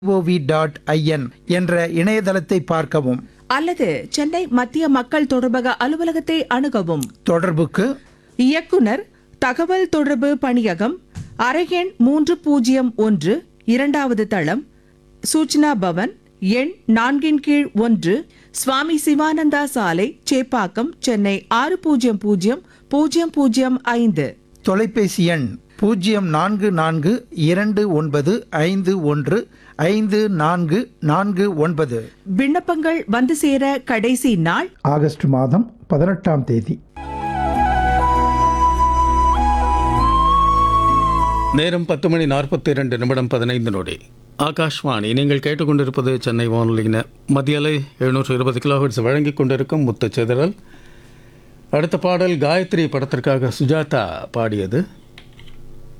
gov.in என்ற இணையதளத்தை பார்க்கவும். அல்லது சென்னை மத்திய மக்கள் தொடர்பக அலுவலகத்தை அணுகவும். தொடர்புக்கு இயக்குனர் தகவல் தொடர்பு பணியகம், அறையெண் 301, இரண்டாவது தளம், சூச்சனா பவன், எண் 4-1, சுவாமி சிவானந்தா சாலை, சேப்பாக்கம், சென்னை 600005. தொலைபேசி எண் 0442515449. விண்ணப்பங்கள் வந்து சேர கடைசி நாள் ஆகஸ்ட் மாதம் 18ஆம் தேதி. நேரம் 10:42 ஆகாஷ்வாணி. நீங்கள் கேட்டுக்கொண்டிருப்பது சென்னை வானொலியின் மத்தியலை 720 கிலோஹெர்ட்ஸ் வழங்கிக் கொண்டிருக்கும் முத்துச்சிதறல். அடுத்த பாடல் காயத்ரி படத்திற்காக சுஜாதா பாடியது.